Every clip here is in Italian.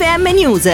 FM News.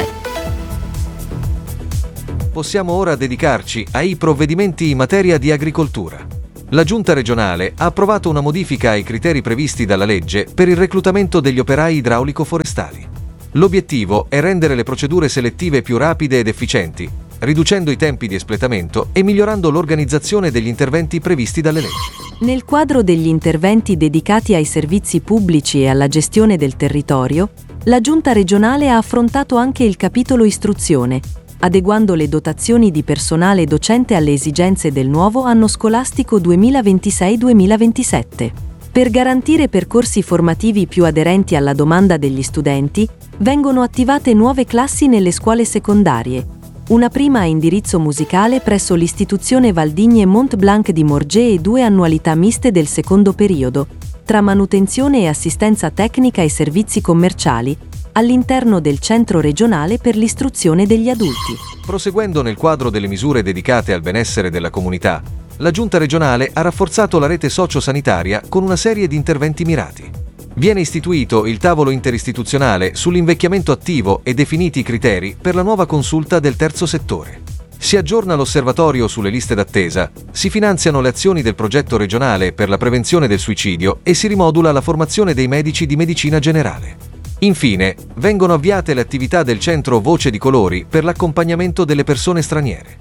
Possiamo ora dedicarci ai provvedimenti in materia di agricoltura. La Giunta regionale ha approvato una modifica ai criteri previsti dalla legge per il reclutamento degli operai idraulico-forestali. L'obiettivo è rendere le procedure selettive più rapide ed efficienti, riducendo i tempi di espletamento e migliorando l'organizzazione degli interventi previsti dalle leggi. Nel quadro degli interventi dedicati ai servizi pubblici e alla gestione del territorio, la Giunta regionale ha affrontato anche il capitolo istruzione, adeguando le dotazioni di personale docente alle esigenze del nuovo anno scolastico 2026-2027. Per garantire percorsi formativi più aderenti alla domanda degli studenti, vengono attivate nuove classi nelle scuole secondarie. Una prima a indirizzo musicale presso l'istituzione Valdigne Mont Blanc di Morges e 2 annualità miste del secondo periodo, tra manutenzione e assistenza tecnica e servizi commerciali, all'interno del Centro regionale per l'istruzione degli adulti. Proseguendo nel quadro delle misure dedicate al benessere della comunità, la Giunta regionale ha rafforzato la rete socio-sanitaria con una serie di interventi mirati. Viene istituito il tavolo interistituzionale sull'invecchiamento attivo e definiti i criteri per la nuova consulta del terzo settore. Si aggiorna l'osservatorio sulle liste d'attesa, si finanziano le azioni del progetto regionale per la prevenzione del suicidio e si rimodula la formazione dei medici di medicina generale. Infine, vengono avviate le attività del centro Voce di Colori per l'accompagnamento delle persone straniere.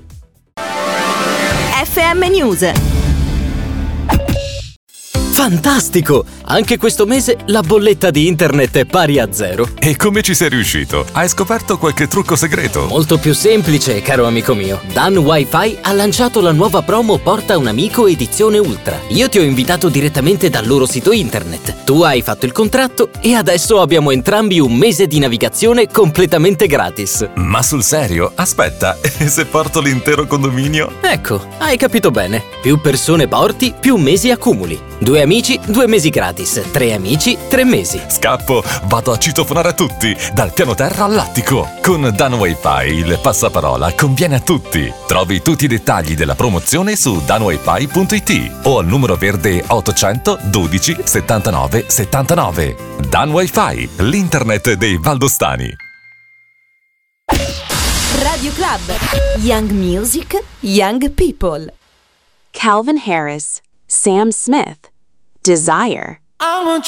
FM News. Fantastico! Anche questo mese la bolletta di internet è pari a 0. E come ci sei riuscito? Hai scoperto qualche trucco segreto? Molto più semplice, caro amico mio. Dan Wi-Fi ha lanciato la nuova promo Porta un amico edizione Ultra. Io ti ho invitato direttamente dal loro sito internet. Tu hai fatto il contratto e adesso abbiamo entrambi un mese di navigazione completamente gratis. Ma sul serio? Aspetta, e se porto l'intero condominio? Ecco, hai capito bene. Più persone porti, più mesi accumuli. 2 amici, 2 mesi gratis. 3 amici, 3 mesi. Scappo, vado a citofonare a tutti, dal piano terra all'attico. Con Dan Wi-Fi il passaparola conviene a tutti. Trovi tutti i dettagli della promozione su danwifi.it o al numero verde 800 12 79 79. Dan Wi-Fi, l'internet dei valdostani. Radio Club. Young Music, Young People. Calvin Harris, Sam Smith, Desire.